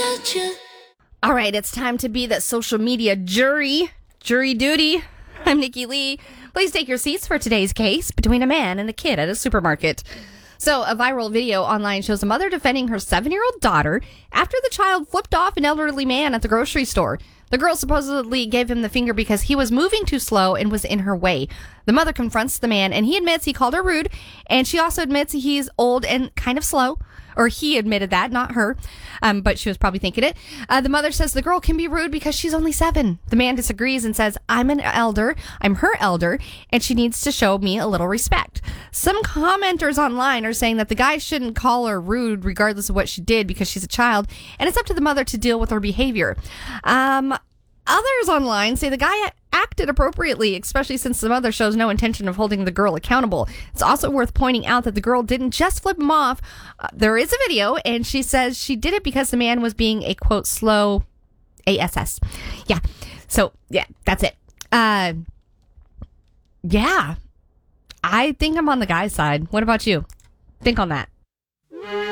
All right, it's time to be the social media jury. Jury duty. I'm Nikki Lee. Please take your seats for today's case between a man and a kid at a supermarket. So, a viral video online shows a mother defending her 7-year-old daughter after the child flipped off an elderly man at the grocery store. The girl supposedly gave him the finger because he was moving too slow and was in her way. The mother confronts the man, and he admits he called her rude, and she also admits he's old and kind of slow. Or he admitted that, not her, but she was probably thinking it. The mother says the girl can be rude because she's only 7. The man disagrees and says, I'm her elder, and she needs to show me a little respect. Some commenters online are saying that the guy shouldn't call her rude regardless of what she did because she's a child, and it's up to the mother to deal with her behavior. Others online say the guy acted appropriately, especially since the mother shows no intention of holding the girl accountable. It's also worth pointing out that the girl didn't just flip him off. There is a video, and she says she did it because the man was being a, quote, slow ASS. Yeah. So, yeah, that's it. Yeah. I think I'm on the guy's side. What about you? Think on that.